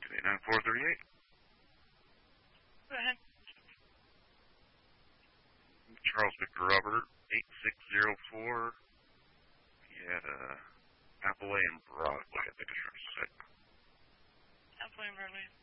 289-438. Go ahead. Charles Victor Robert, 8604. He had Appleway and Broadway at the construction site. Appleway and Broadway.